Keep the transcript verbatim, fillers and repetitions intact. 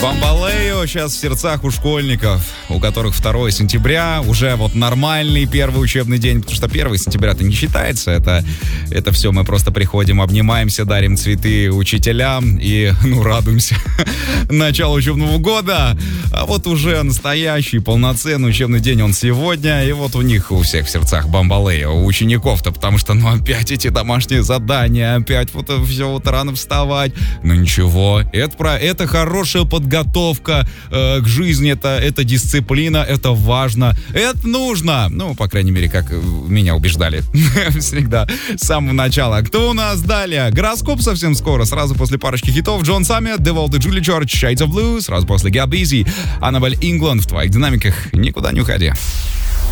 Бамбалео сейчас в сердцах у школьников, у которых второго сентября уже вот нормальный первый учебный день, потому что первого сентября-то не считается. Это, это все мы просто приходим, обнимаемся, дарим цветы учителям и, ну, радуемся началу учебного года. А вот уже настоящий полноценный учебный день он сегодня, и вот у них у всех в сердцах Бамбалео, у учеников-то, потому что, ну, опять эти домашние задания, опять вот все вот рано вставать. Ну ничего, это, про, это хорошая подготовка. Готовка э, к жизни, это, это дисциплина, это важно, это нужно. Ну, по крайней мере, как меня убеждали всегда с самого начала. Кто у нас далее? Гороскоп совсем скоро, сразу после парочки хитов. Джон Саммет, Деволт и Джули Джордж, Shades of Blue, сразу после Gab Easy, Annabelle England. В твоих динамиках никуда не уходи.